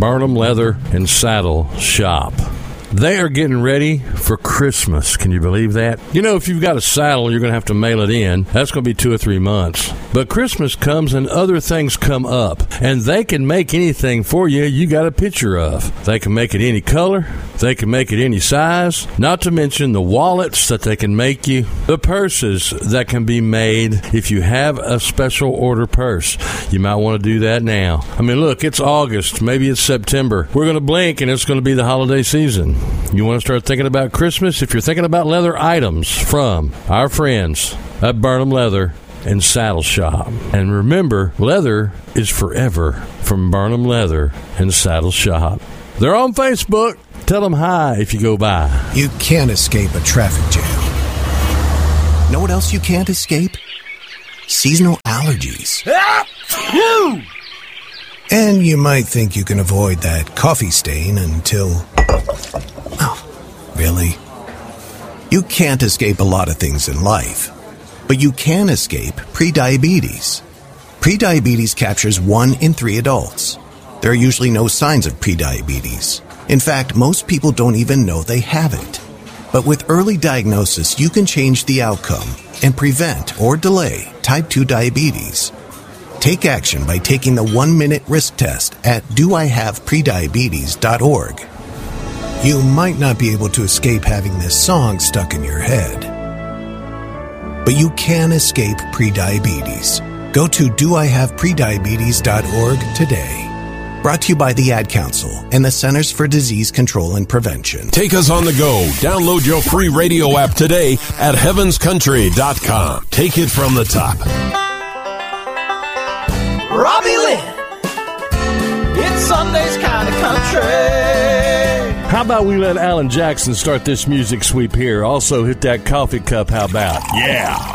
Burnham Leather and Saddle Shop. They are getting ready for Christmas. Can you believe that? You know, if you've got a saddle, you're going to have to mail it in. That's going to be 2 or 3 months. But Christmas comes and other things come up. And they can make anything for you you got a picture of. They can make it any color. They can make it any size. Not to mention the wallets that they can make you. The purses that can be made if you have a special order purse. You might want to do that now. I mean, look, it's August. Maybe it's September. We're going to blink and it's going to be the holiday season. You want to start thinking about Christmas? If you're thinking about leather items from our friends at Burnham Leather and Saddle Shop. And remember, leather is forever from Burnham Leather and Saddle Shop. They're on Facebook. Tell them hi if you go by. You can't escape a traffic jam. Know what else you can't escape? Seasonal allergies. And you might think you can avoid that coffee stain until... Oh, really? You can't escape a lot of things in life, but you can escape prediabetes. Prediabetes captures 1 in 3 adults. There are usually no signs of prediabetes. In fact, most people don't even know they have it. But with early diagnosis, you can change the outcome and prevent or delay type 2 diabetes. Take action by taking the 1-minute risk test at doihaveprediabetes.org. You might not be able to escape having this song stuck in your head, but you can escape prediabetes. Go to doihaveprediabetes.org today. Brought to you by the Ad Council and the Centers for Disease Control and Prevention. Take us on the go. Download your free radio app today at heavenscountry.com. Take it from the top. Robbie Lynn, it's Sunday's kind of country. How about we let Alan Jackson start this music sweep here? Also hit that coffee cup, how about? Yeah.